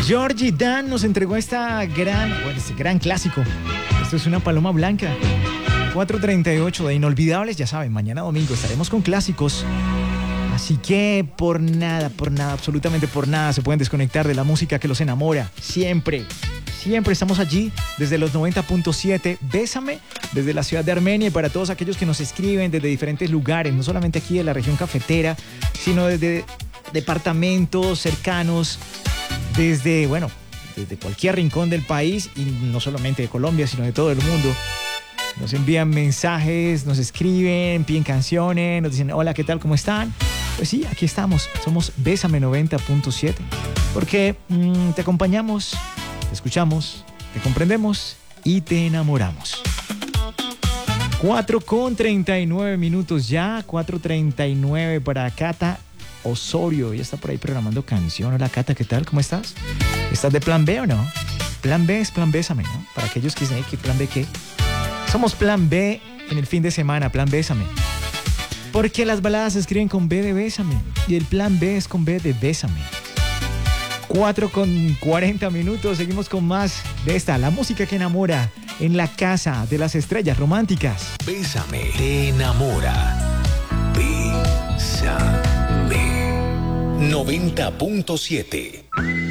Georgie Dan nos entregó este gran clásico. Esto es Una paloma blanca. 4:38 de Inolvidables, ya saben, mañana domingo estaremos con clásicos. Así que por nada, absolutamente por nada se pueden desconectar de la música que los enamora. Siempre estamos allí desde los 90.7. Bésame desde la ciudad de Armenia, y para todos aquellos que nos escriben desde diferentes lugares, no solamente aquí de la región cafetera, sino desde departamentos cercanos, desde cualquier rincón del país, y no solamente de Colombia, sino de todo el mundo. Nos envían mensajes, nos escriben, piden canciones, nos dicen hola, ¿qué tal? ¿Cómo están? Pues sí, aquí estamos, somos Bésame 90.7, porque te acompañamos, te escuchamos, te comprendemos y te enamoramos. 4:39 ya, 4:39 para Cata Osorio. Ya está por ahí programando canción. Hola Cata, ¿qué tal? ¿Cómo estás? ¿Estás de plan B o no? Plan B es plan Bésame, ¿no? Para aquellos que dicen, ¿qué plan B qué? Somos plan B en el fin de semana, plan Bésame. Porque las baladas se escriben con B de Bésame y el plan B es con B de Bésame. 4:40, seguimos con más de esta, la música que enamora en la casa de las estrellas románticas. Bésame, te enamora. Bésame. 90.7